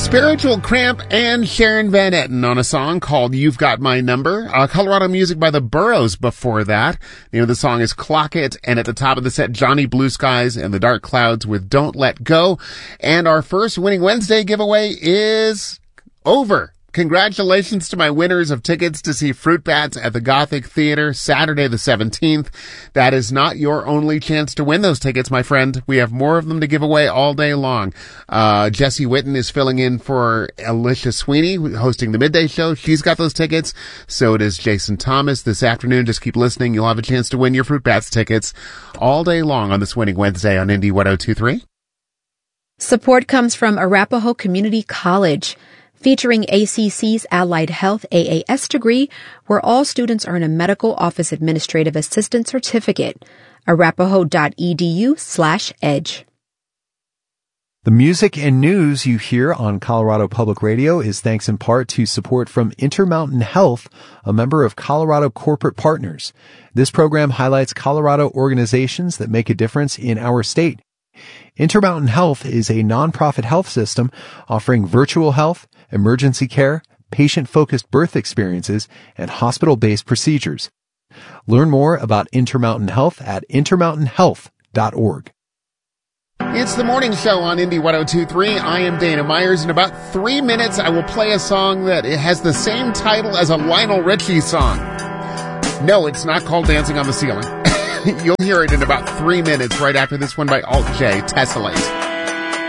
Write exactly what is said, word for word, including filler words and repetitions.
Spiritual Cramp and Sharon Van Etten on a song called You've Got My Number. Uh, Colorado music by the Burros before that. The name of the song is Clock It. And at the top of the set, Johnny Blue Skies and the Dark Clouds with Don't Let Go. And our first Winning Wednesday giveaway is over. Congratulations to my winners of tickets to see Fruit Bats at the Gothic Theater Saturday the seventeenth. That is not your only chance to win those tickets, my friend. We have more of them to give away all day long. Uh, Jesse Witten is filling in for Alicia Sweeney, hosting the midday show. She's got those tickets. So does Jason Thomas this afternoon. Just keep listening. You'll have a chance to win your Fruit Bats tickets all day long on this Winning Wednesday on Indy one oh two point three. Support comes from Arapahoe Community College, featuring A C C's Allied Health A A S degree, where all students earn a medical office administrative assistant certificate. arapahoe.edu slash edge. The music and news you hear on Colorado Public Radio is thanks in part to support from Intermountain Health, a member of Colorado Corporate Partners. This program highlights Colorado organizations that make a difference in our state. Intermountain Health is a nonprofit health system offering virtual health, emergency care, patient-focused birth experiences, and hospital-based procedures. Learn more about Intermountain Health at intermountain health dot org. It's the morning show on Indy one oh two point three. I am Dana Myers. In about three minutes, I will play a song that has the same title as a Lionel Richie song. No, it's not called Dancing on the Ceiling. You'll hear it in about three minutes right after this one by Alt J, Tessellate.